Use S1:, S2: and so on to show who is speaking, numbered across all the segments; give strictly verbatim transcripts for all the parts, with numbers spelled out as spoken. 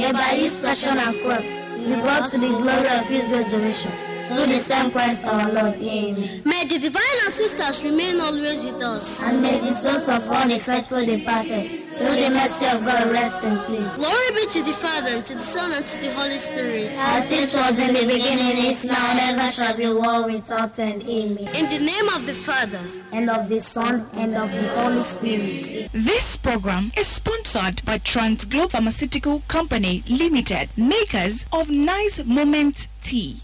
S1: yet by his passion and cross, he brought to the glory of his resurrection. Through the same Christ our Lord. Amen.
S2: May the divine ancestors remain always with us.
S1: And may the souls of all the faithful departed, through the mercy of God, rest in peace.
S2: Glory be to the Father, and to the Son, and to the Holy Spirit.
S1: As it was in the beginning, is now, and ever shall be, world without end. Amen.
S2: In the name of the Father,
S1: and of the Son, and of the Holy Spirit.
S3: This program is sponsored by Transglobe Pharmaceutical Company Limited, makers of Nice Moment Tea.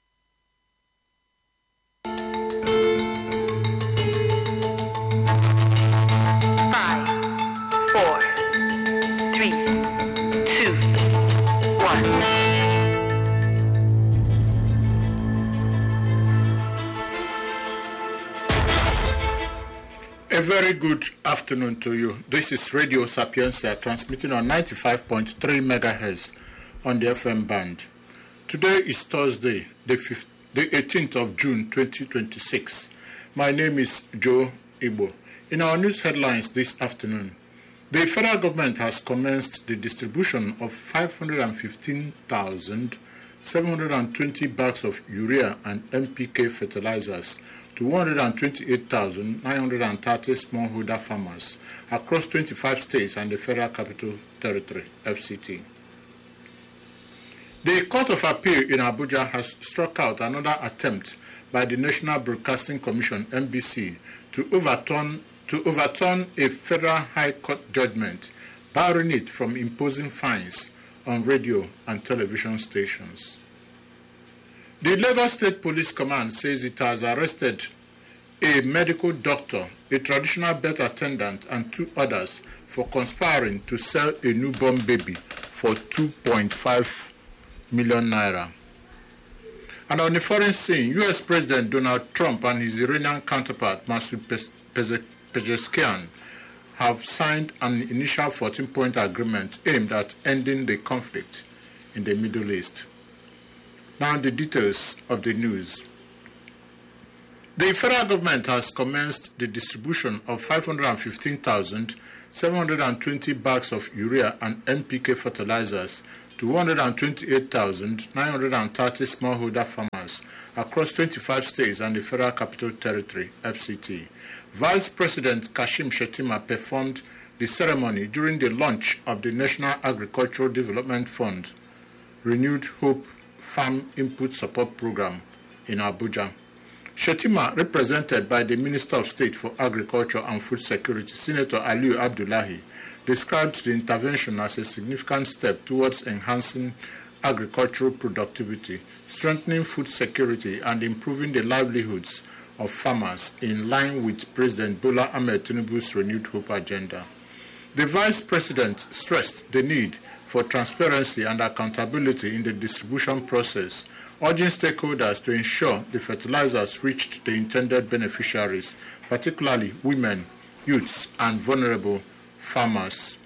S4: A very good afternoon to you. This is Radio Sapienza, transmitting on ninety-five point three megahertz on the F M band. Today is Thursday, the, fifth, the eighteenth of June twenty twenty-six. My name is Joe Igbo. In our news headlines this afternoon, the federal government has commenced the distribution of five hundred fifteen thousand seven hundred twenty bags of urea and N P K fertilizers to one hundred twenty-eight thousand nine hundred thirty smallholder farmers across twenty-five states and the Federal Capital Territory, F C T. The Court of Appeal in Abuja has struck out another attempt by the National Broadcasting Commission, N B C, to overturn, to overturn a Federal High Court judgment barring it from imposing fines on radio and television stations. The Lagos State Police Command says it has arrested a medical doctor, a traditional birth attendant, and two others for conspiring to sell a newborn baby for two point five million naira. And on the foreign scene, U S President Donald Trump and his Iranian counterpart, Masoud Pezeshkian, have signed an initial fourteen-point agreement aimed at ending the conflict in the Middle East. Now the details of the news. The federal government has commenced the distribution of five hundred fifteen thousand seven hundred twenty bags of urea and N P K fertilizers to one hundred twenty-eight thousand nine hundred thirty smallholder farmers across twenty-five states and the Federal Capital Territory, F C T. Vice President Kashim Shettima performed the ceremony during the launch of the National Agricultural Development Fund Renewed Hope Farm Input Support Program in Abuja. Shettima, represented by the Minister of State for Agriculture and Food Security, Senator Aliyu Abdullahi, described the intervention as a significant step towards enhancing agricultural productivity, strengthening food security, and improving the livelihoods of farmers in line with President Bola Ahmed Tinubu's Renewed Hope agenda. The Vice President stressed the need for transparency and accountability in the distribution process, urging stakeholders to ensure the fertilizers reached the intended beneficiaries, particularly women, youths, and vulnerable farmers.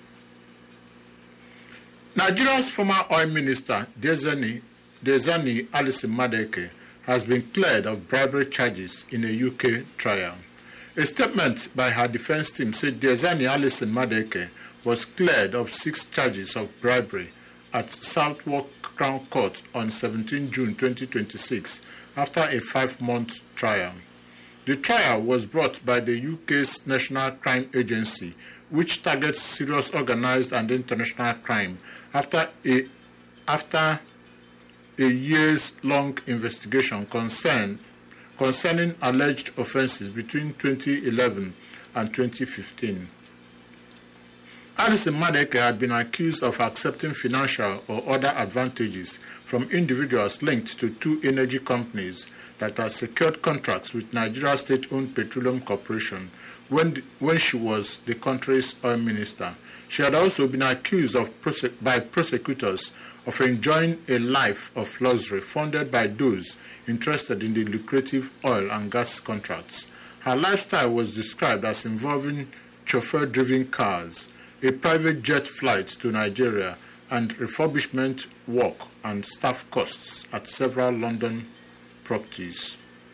S4: Nigeria's former oil minister, Diezani, Diezani Alison Madeke, has been cleared of bribery charges in a U K trial. A statement by her defense team said Diezani Alison Madeke was cleared of six charges of bribery at Southwark Crown Court on seventeenth June twenty twenty-six after a five-month trial. The trial was brought by the U K's National Crime Agency, which targets serious organized and international crime, after a, after a years-long investigation concern, concerning alleged offenses between twenty eleven and twenty fifteen. Alison Madeke had been accused of accepting financial or other advantages from individuals linked to two energy companies that had secured contracts with Nigeria State-owned Petroleum Corporation when, when she was the country's oil minister. She had also been accused of prose- by prosecutors of enjoying a life of luxury funded by those interested in the lucrative oil and gas contracts. Her lifestyle was described as involving chauffeur-driven cars, a private jet flight to Nigeria, and refurbishment work and staff costs at several London properties.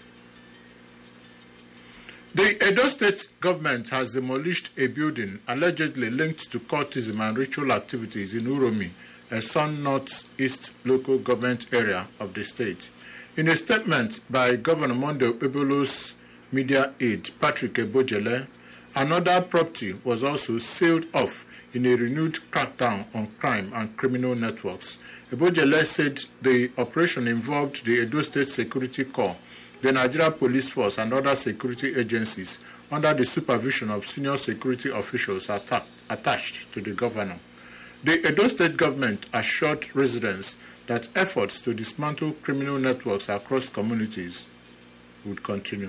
S4: The Edo State government has demolished a building allegedly linked to cultism and ritual activities in Uromi, a Sun North-East local government area of the state. In a statement by Governor Monday Okpebholo's media aide, Patrick Ebojele, another property was also sealed off in a renewed crackdown on crime and criminal networks. Ebojele said the operation involved the Edo State Security Corps, the Nigeria Police Force, and other security agencies under the supervision of senior security officials atta- attached to the governor. The Edo State government assured residents that efforts to dismantle criminal networks across communities would continue.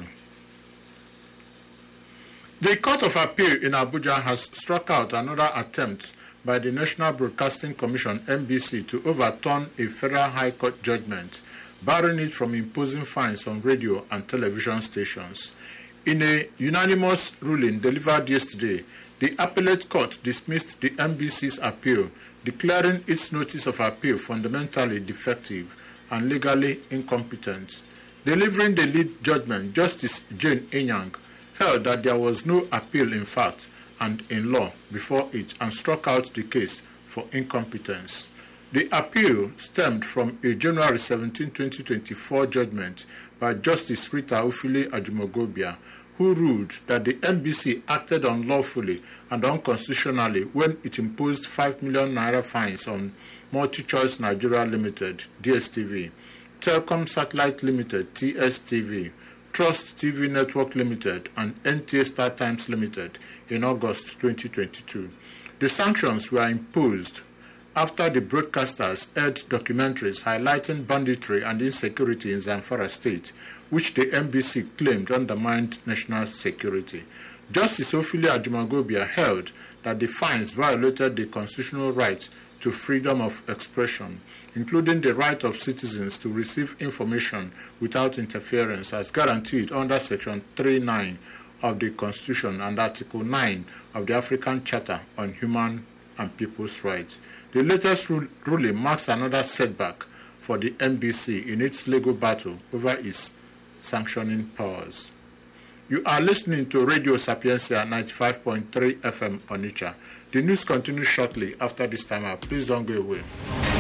S4: The Court of Appeal in Abuja has struck out another attempt by the National Broadcasting Commission N B C to overturn a federal high court judgment, barring it from imposing fines on radio and television stations. In a unanimous ruling delivered yesterday, the appellate court dismissed the N B C's appeal, declaring its notice of appeal fundamentally defective and legally incompetent. Delivering the lead judgment, Justice Jane Enyang held that there was no appeal in fact and in law before it and struck out the case for incompetence. The appeal stemmed from a January seventeenth, twenty twenty-four judgment by Justice Rita Ofili Ajumogobia, who ruled that the N B C acted unlawfully and unconstitutionally when it imposed five million naira fines on MultiChoice Nigeria Limited, D S T V, Telcom Satellite Limited, T S T V, Trust T V Network Limited, and N T A Star Times Limited in August twenty twenty-two. The sanctions were imposed after the broadcasters aired documentaries highlighting banditry and insecurity in Zamfara State, which the N B C claimed undermined national security. Justice Ofili Ajumogobia held that the fines violated the constitutional right to freedom of expression, including the right of citizens to receive information without interference as guaranteed under Section thirty-nine of the Constitution and Article nine of the African Charter on Human and People's Rights. The latest rul- ruling marks another setback for the N B C in its legal battle over its sanctioning powers. You are listening to Radio Sapiencia ninety-five point three F M Onitsha. The news continues shortly after this time out. Please don't go away.